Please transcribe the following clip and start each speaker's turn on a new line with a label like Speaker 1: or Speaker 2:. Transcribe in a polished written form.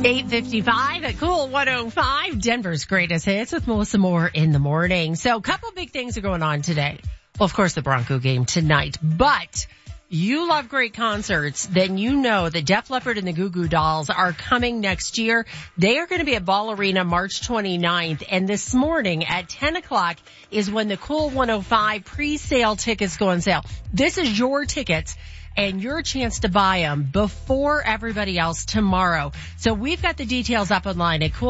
Speaker 1: 8:55 at Cool 105, Denver's greatest hits with Melissa Moore in the morning. So a couple big things are going on today. Well, of course, the Bronco game tonight, but you love great concerts, then you know that Def Leppard and the Goo Goo Dolls are coming next year. They are going to be at Ball Arena March 29th, and this morning at 10 o'clock is when the Cool 105 pre-sale tickets go on sale. This is your tickets and your chance to buy them before everybody else tomorrow. So we've got the details up online at Cool